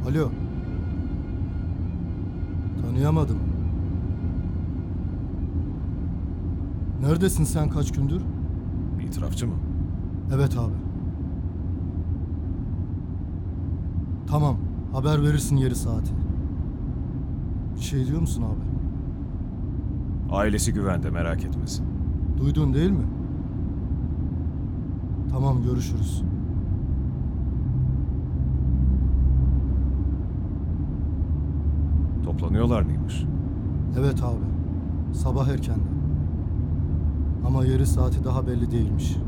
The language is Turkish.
Alo. Tanıyamadım. Neredesin sen kaç gündür? İtirafçı mı? Evet abi. Tamam. Haber verirsin yeri saati. Bir şey diyor musun abi? Ailesi güvende, merak etmesin. Duydun değil mi? Tamam, görüşürüz. Toplanıyorlar mıymış? Evet abi. Sabah erkenden. Ama yeri saati daha belli değilmiş.